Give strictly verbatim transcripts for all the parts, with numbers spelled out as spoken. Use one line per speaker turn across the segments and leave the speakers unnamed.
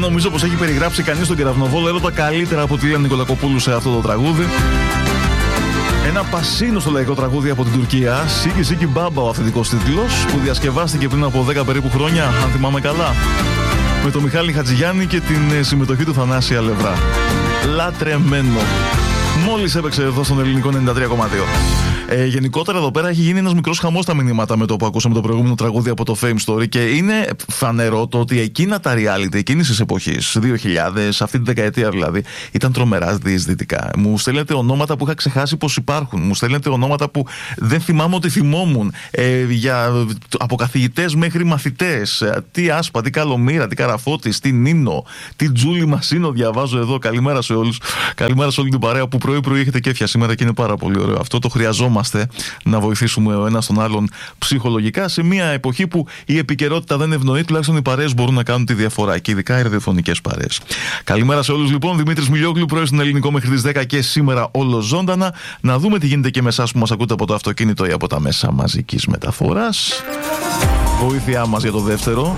νομίζω πως έχει περιγράψει κανείς τον Κεραυνοβόλο έρωτα καλύτερα από τη Λένα Νικολακοπούλου σε αυτό το τραγούδι. Ένα πασίνο στο λαϊκό τραγούδι από την Τουρκία. Σίκι Σίκι Μπάμπα ο αυθεντικός τίτλος, που διασκευάστηκε πριν από δέκα περίπου χρόνια, αν θυμάμαι καλά, με τον Μιχάλη Χατζηγιάννη και την συμμετοχή του Θανάση Αλευρά. Λατρεμένο. Μόλις έπαιξε εδώ στον Ελληνικό ενενήντα τρία κόμμα δύο. Ε, γενικότερα εδώ πέρα έχει γίνει ένας μικρός χαμός στα μηνύματα με το που ακούσαμε το προηγούμενο τραγούδι από το Fame Story, και είναι φανερό το ότι εκείνα τα reality εκείνης της εποχής, δύο χιλιάδες, αυτή τη δεκαετία δηλαδή, ήταν τρομερά διεισδυτικά. Μου στέλνετε ονόματα που είχα ξεχάσει πως υπάρχουν. Μου στέλνετε ονόματα που δεν θυμάμαι ότι θυμόμουν. Ε, για, από καθηγητές μέχρι μαθητές. Τι Άσπα, τι Καλομήρα, τι Καραφώτης, τι Νίνο, τι Τζούλη Μασίνο διαβάζω εδώ. Καλημέρα σε όλους. Καλημέρα σε όλη την παρέα που πρωί-πρωί έχετε κέφια σήμερα και είναι πάρα πολύ ωραίο. Αυτό το χρειαζόμαστε. Να βοηθήσουμε ο ένας τον άλλον ψυχολογικά σε μια εποχή που η επικαιρότητα δεν ευνοεί, τουλάχιστον οι παρέες μπορούν να κάνουν τη διαφορά, και ειδικά οι ραδιοφωνικές παρέες. Καλημέρα σε όλους λοιπόν. Δημήτρης Μιλιόγλου, πρωί στον Ελληνικό μέχρι τις δέκα και σήμερα όλο ζωντανά. Να δούμε τι γίνεται και με εσάς που μας ακούτε από το αυτοκίνητο ή από τα μέσα μαζικής μεταφοράς. Βοήθειά μας για το δεύτερο.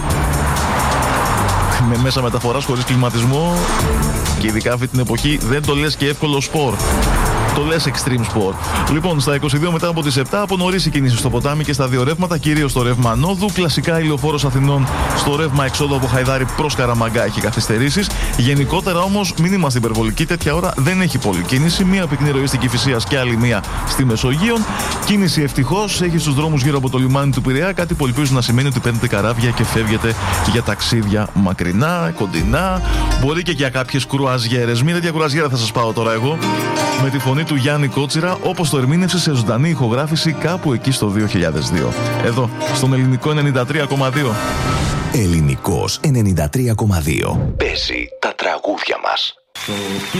Με μέσα μεταφοράς χωρίς κλιματισμό, και ειδικά αυτή την εποχή δεν το λες και εύκολο σπορ. Το λες extreme sport. Λοιπόν, στα είκοσι δύο μετά από τις επτά, από νωρίς η κίνηση στο ποτάμι και στα δύο ρεύματα, κυρίως στο ρεύμα Ανόδου. Κλασικά η Λεωφόρος Αθηνών στο ρεύμα εξόδου από Χαϊδάρη προς Καραμαγκά έχει καθυστερήσεις. Γενικότερα όμως, μην είμαστε υπερβολικοί, τέτοια ώρα δεν έχει πολλή κίνηση. Μία πυκνή ροή στην Κηφισίας και άλλη μία στη Μεσογείο. Κίνηση ευτυχώς έχει στους δρόμους γύρω από το λιμάνι του Πειραιά, κάτι που ελπίζω να σημαίνει ότι παίρνετε καράβια και φεύγετε για ταξίδια μακρινά, κοντινά. Μπορεί και για κάποιες κρουαζιέρες. Μία τέτοια κρουαζιέρα θα σας πάω τώρα εγώ, με τη φωνή του Γιάννη Κότσιρα, όπως το ερμήνευσε σε ζωντανή ηχογράφηση κάπου εκεί στο δύο χιλιάδες δύο. Εδώ, στον Ελληνικό ενενήντα τρία κόμμα δύο.
Ελληνικός ενενήντα τρία κόμμα δύο. Παίζει τα τραγούδια μας.